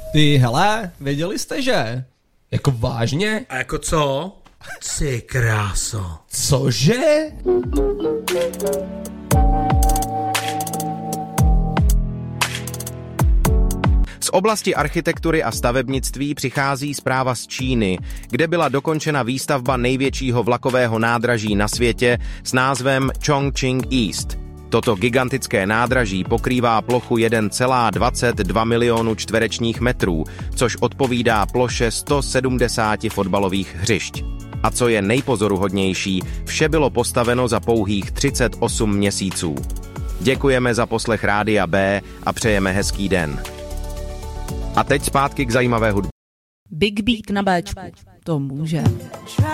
Ty hele, věděli jste, že? Jako vážně? A jako co? Ty kráso. Cože? Z oblasti architektury a stavebnictví přichází zpráva z Číny, kde byla dokončena výstavba největšího vlakového nádraží na světě s názvem Chongqing East. Toto gigantické nádraží pokrývá plochu 1,22 milionu čtverečních metrů, což odpovídá ploše 170 fotbalových hřišť. A co je nejpozoruhodnější, vše bylo postaveno za pouhých 38 měsíců. Děkujeme za poslech Rádia B a přejeme hezký den. A teď zpátky k zajímavé hudbě. Big Beat na Béčku. To může.